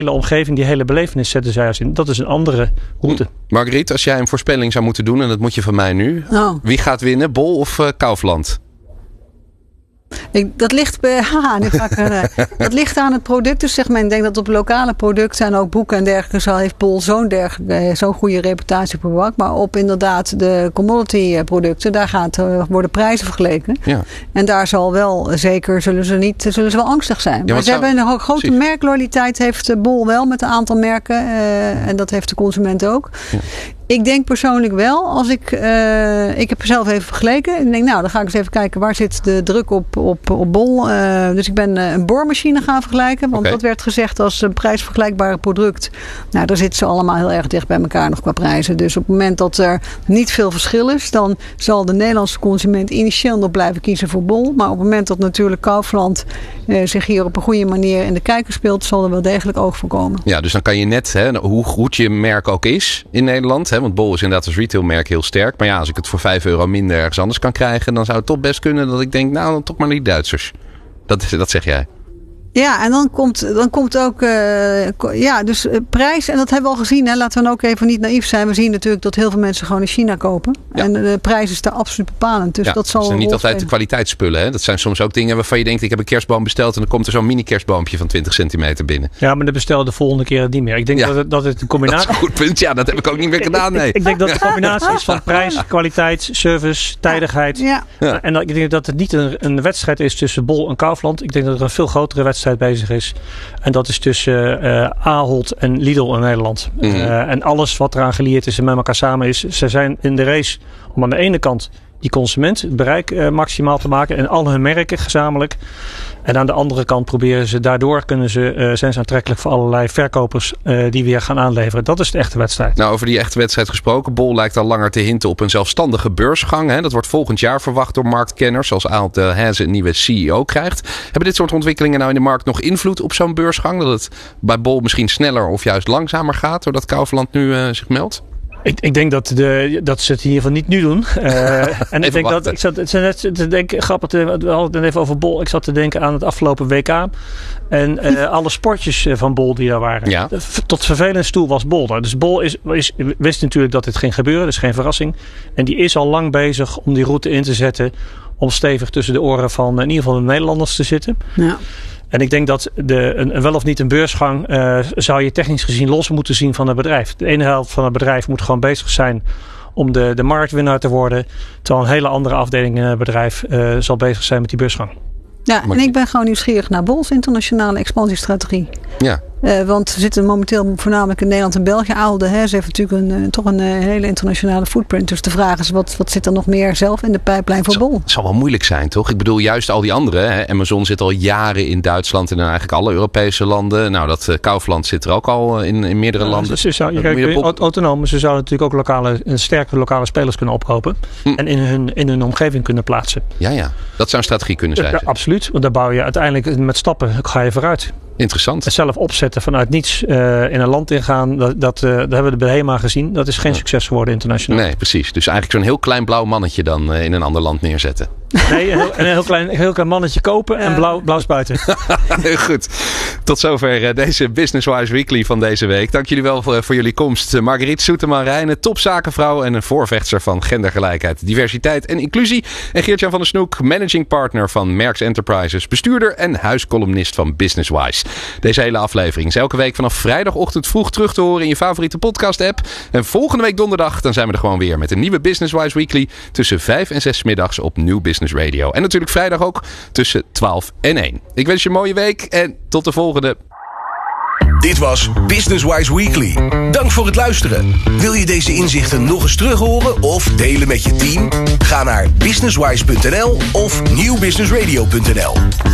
hele omgeving, die hele belevenis zetten zij als in. Dat is een andere route. Margriet, als jij een voorspelling zou moeten doen, en dat moet je van mij nu. Wie gaat winnen, Bol of Kaufland? Dat ligt dat ligt aan het productensegment. Ik denk dat op lokale producten en ook boeken en dergelijke heeft Bol zo'n goede reputatie op de markt. Maar op inderdaad de commodity producten, daar worden prijzen vergeleken. Ja. En daar zal wel zeker, zullen ze wel angstig zijn. Ja, maar ze hebben een grote merkloyaliteit, heeft Bol wel met een aantal merken. En dat heeft de consument ook. Ja. Ik denk persoonlijk wel, als ik heb zelf even vergeleken. En ik denk, dan ga ik eens even kijken, waar zit de druk op Bol. Dus ik ben een boormachine gaan vergelijken. Want dat werd gezegd als een prijsvergelijkbare product. Nou, daar zitten ze allemaal heel erg dicht bij elkaar nog qua prijzen. Dus op het moment dat er niet veel verschil is, dan zal de Nederlandse consument initieel nog blijven kiezen voor Bol. Maar op het moment dat natuurlijk Kaufland zich hier op een goede manier in de kijker speelt, zal er wel degelijk oog voor komen. Ja, dus dan kan je net, hoe goed je merk ook is in Nederland, want Bol is inderdaad als retailmerk heel sterk. Maar ja, als ik het voor €5 minder ergens anders kan krijgen, dan zou het toch best kunnen dat ik denk, dan toch maar die Duitsers. Dat zeg jij. Ja, en dan komt ook dus prijs. En dat hebben we al gezien. Hè. Laten we dan ook even niet naïef zijn. We zien natuurlijk dat heel veel mensen gewoon in China kopen. Ja. En de prijs is daar absoluut bepalend. Dus dat zal zijn niet altijd de kwaliteitsspullen. Hè? Dat zijn soms ook dingen waarvan je denkt, ik heb een kerstboom besteld en dan komt er zo'n mini kerstboompje van 20 centimeter binnen. Ja, maar dan bestel de volgende keer niet meer. Ik denk dat het een combinatie... Dat is een goed punt. Ja, dat heb ik ook niet meer gedaan. Nee. Ik denk dat het een combinatie is van prijs, kwaliteit, service, tijdigheid. Ja. En ik denk dat het niet een wedstrijd is tussen Bol en Kaufland. Ik denk dat er een veel grotere wedstrijd bezig is. En dat is tussen Ahold en Lidl in Nederland. En alles wat eraan gelieerd is en met elkaar samen is. Ze zijn in de race om aan de ene kant die consument het bereik maximaal te maken. En al hun merken gezamenlijk. En aan de andere kant proberen ze, daardoor zijn ze aantrekkelijk voor allerlei verkopers die weer gaan aanleveren. Dat is de echte wedstrijd. Nou, over die echte wedstrijd gesproken. Bol lijkt al langer te hinten op een zelfstandige beursgang. Hè? Dat wordt volgend jaar verwacht door marktkenners. Als Ahold Delhaize een nieuwe CEO krijgt. Hebben dit soort ontwikkelingen nou in de markt nog invloed op zo'n beursgang? Dat het bij Bol misschien sneller of juist langzamer gaat doordat Kaufland nu zich meldt? Ik denk dat ze het in ieder geval niet nu doen. En ik denk dat ik zat te denken, grappig, we hadden het even over Bol. Ik zat te denken aan het afgelopen WK. En alle sportjes van Bol die daar waren. Ja. Tot vervelend toe was Bol daar. Dus Bol wist natuurlijk dat dit ging gebeuren. Dus geen verrassing. En die is al lang bezig om die route in te zetten. Om stevig tussen de oren van in ieder geval de Nederlanders te zitten. Ja. En ik denk dat wel of niet een beursgang zou je technisch gezien los moeten zien van het bedrijf. De ene helft van het bedrijf moet gewoon bezig zijn om de marktwinnaar te worden. Terwijl een hele andere afdeling in het bedrijf zal bezig zijn met die beursgang. Ja, en ik ben gewoon nieuwsgierig naar Bol's internationale expansiestrategie. Ja. Want we zitten momenteel voornamelijk in Nederland en België. Ahold Delhaize heeft natuurlijk toch een hele internationale footprint. Dus de vraag is, wat zit er nog meer zelf in de pijplijn voor Bol? Het zal wel moeilijk zijn, toch? Ik bedoel, juist al die anderen. Hè? Amazon zit al jaren in Duitsland en in eigenlijk alle Europese landen. Nou, dat Kaufland zit er ook al in meerdere landen. Autonoom. Ze zouden natuurlijk ook sterke lokale spelers kunnen opkopen. En in hun omgeving kunnen plaatsen. Ja. Dat zou een strategie kunnen zijn. Ja, absoluut. Want daar bouw je uiteindelijk met stappen, ga je vooruit. Interessant. Het zelf opzetten vanuit niets in een land ingaan, dat hebben we bij HEMA gezien. Dat is geen succes geworden internationaal. Nee, precies. Dus eigenlijk zo'n heel klein blauw mannetje dan in een ander land neerzetten. Nee, een heel klein mannetje kopen en blauw spuiten. Goed. Tot zover deze Businesswise Weekly van deze week. Dank jullie wel voor jullie komst. Margriet Soeterman-Rijnen, topzakenvrouw en een voorvechter van gendergelijkheid, diversiteit en inclusie. En Geert-Jan van der Snoek, managing partner van Merx Enterprises, bestuurder en huiscolumnist van Businesswise. Deze hele aflevering is elke week vanaf vrijdagochtend vroeg terug te horen in je favoriete podcast app. En volgende week donderdag dan zijn we er gewoon weer met een nieuwe Businesswise Weekly tussen 5 en 6 middags op Nieuw Business Radio. En natuurlijk vrijdag ook tussen 12 en 1. Ik wens je een mooie week en tot de volgende. Dit was Businesswise Weekly. Dank voor het luisteren. Wil je deze inzichten nog eens terug horen of delen met je team? Ga naar businesswise.nl of nieuwbusinessradio.nl.